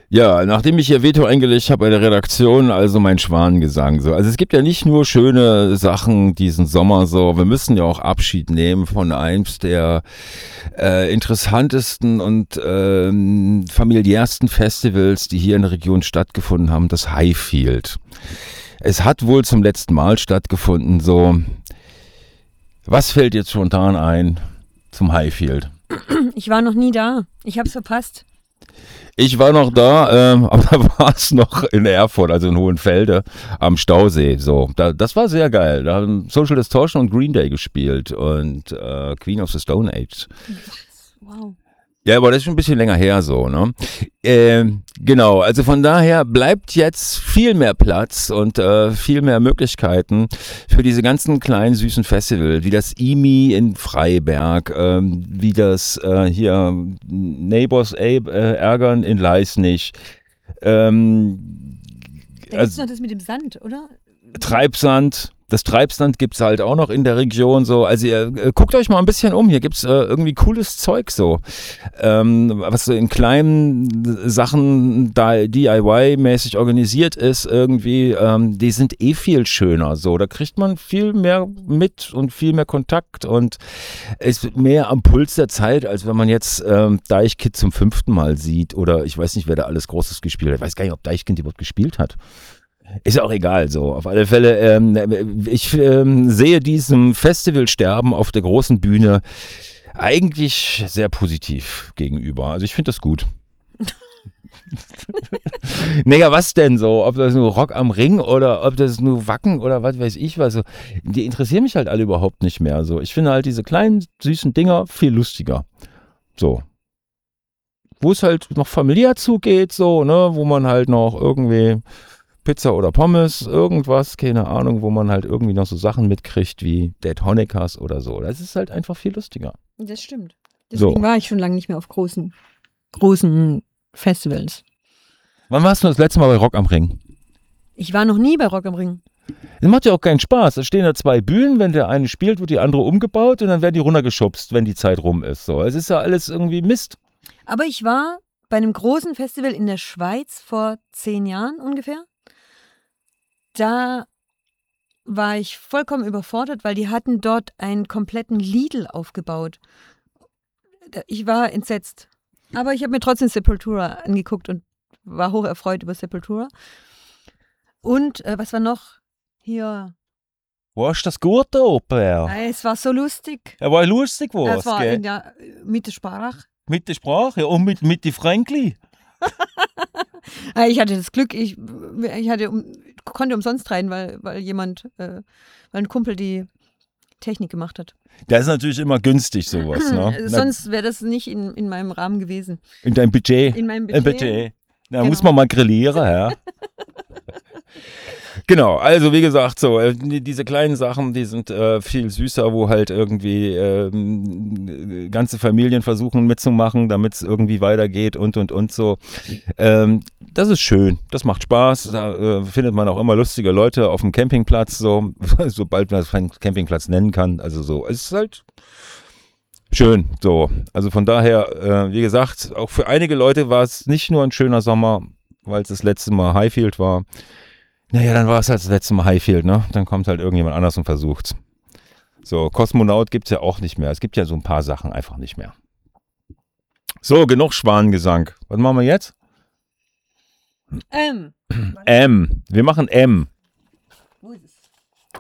Ja, nachdem ich hier Veto eingelegt habe bei der Redaktion, also mein Schwanengesang so. Also es gibt ja nicht nur schöne Sachen diesen Sommer so, wir müssen ja auch Abschied nehmen von eins der interessantesten und familiärsten Festivals, die hier in der Region stattgefunden haben, das Highfield. Es hat wohl zum letzten Mal stattgefunden, so. Was fällt jetzt spontan ein zum Highfield? Ich war noch nie da. Ich hab's verpasst. Ich war noch da, aber da war es noch in Erfurt, also in Hohenfelde am Stausee. So, das war sehr geil. Da haben Social Distortion und Green Day gespielt und Queen of the Stone Age. Wow. Ja, aber das ist schon ein bisschen länger her so, ne? Genau, also von daher bleibt jetzt viel mehr Platz und viel mehr Möglichkeiten für diese ganzen kleinen süßen Festivals, wie das IMI in Freiberg, wie das hier Neighbors ärgern in Leisnig. Da gibt's noch das mit dem Sand, oder? Treibsand. Das Treibsand gibt's halt auch noch in der Region so. Also ihr guckt euch mal ein bisschen um. Hier gibt's irgendwie cooles Zeug so. Was so in kleinen Sachen da DIY-mäßig organisiert ist irgendwie. Die sind viel schöner so. Da kriegt man viel mehr mit und viel mehr Kontakt und ist mehr am Puls der Zeit, als wenn man jetzt Deichkind zum 5. Mal sieht. Oder ich weiß nicht, wer da alles Großes gespielt hat. Ich weiß gar nicht, ob Deichkind überhaupt gespielt hat. Ist ja auch egal, so. Auf alle Fälle, ich sehe diesem Festivalsterben auf der großen Bühne eigentlich sehr positiv gegenüber. Also ich finde das gut. Naja, was denn so? Ob das nur Rock am Ring oder ob das nur Wacken oder was weiß ich was. So. Die interessieren mich halt alle überhaupt nicht mehr. So. Ich finde halt diese kleinen, süßen Dinger viel lustiger. So. Wo es halt noch familiär zugeht, so, ne, wo man halt noch irgendwie Pizza oder Pommes, irgendwas, keine Ahnung, wo man halt irgendwie noch so Sachen mitkriegt wie Dead Honeckers oder so. Das ist halt einfach viel lustiger. Das stimmt. Deswegen war ich schon lange nicht mehr auf großen Festivals. Wann warst du das letzte Mal bei Rock am Ring? Ich war noch nie bei Rock am Ring. Das macht ja auch keinen Spaß. Da stehen da 2 Bühnen, wenn der eine spielt, wird die andere umgebaut und dann werden die runtergeschubst, wenn die Zeit rum ist. So, es ist ja alles irgendwie Mist. Aber ich war bei einem großen Festival in der Schweiz vor 10 Jahren ungefähr. Da war ich vollkommen überfordert, weil die hatten dort einen kompletten Lidl aufgebaut. Ich war entsetzt. Aber ich habe mir trotzdem Sepultura angeguckt und war hoch erfreut über Sepultura. Und was war noch? Hier. Wo ist das gut oben? Es war so lustig. Ja, war lustig was, Es war gell? in der Mitte Sprach. Mit der Sprache und mit die Fränkli. Ich hatte das Glück, ich konnte umsonst rein, weil ein Kumpel die Technik gemacht hat. Das ist natürlich immer günstig, sowas. Ne? Sonst wäre das nicht in meinem Rahmen gewesen. In deinem Budget. In meinem Budget. Da muss man mal grillieren, ja. Genau, also wie gesagt, so diese kleinen Sachen, die sind viel süßer, wo halt irgendwie ganze Familien versuchen mitzumachen, damit es irgendwie weitergeht und so. Das ist schön, das macht Spaß, da findet man auch immer lustige Leute auf dem Campingplatz, so, sobald man das einen Campingplatz nennen kann, also so, es ist halt schön, so. Also von daher, wie gesagt, auch für einige Leute war es nicht nur ein schöner Sommer, weil es das letzte Mal Highfield war. Naja, dann war es halt das letzte Mal Highfield, ne? Dann kommt halt irgendjemand anders und versucht's. So, Kosmonaut gibt's ja auch nicht mehr. Es gibt ja so ein paar Sachen einfach nicht mehr. So, genug Schwanengesang. Was machen wir jetzt? M. Wir machen M. Wo ist es?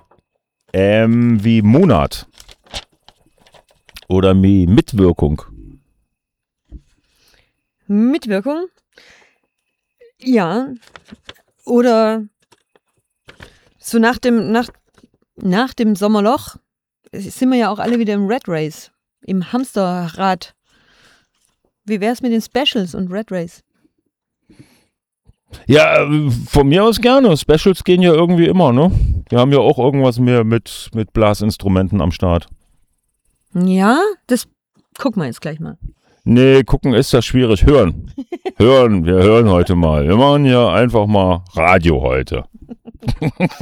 M wie Monat. Oder wie Mitwirkung. Mitwirkung? Ja. Oder so nach dem Sommerloch sind wir ja auch alle wieder im Red Race, im Hamsterrad. Wie wär's mit den Specials und Red Race? Ja, von mir aus gerne. Specials gehen ja irgendwie immer, ne? Wir haben ja auch irgendwas mehr mit Blasinstrumenten am Start. Ja, das gucken wir jetzt gleich mal. Nee, gucken ist das schwierig. Hören. Wir hören heute mal. Wir machen ja einfach mal Radio heute.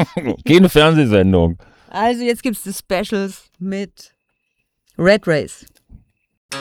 Keine Fernsehsendung. Also jetzt gibt's die Specials mit Red Race.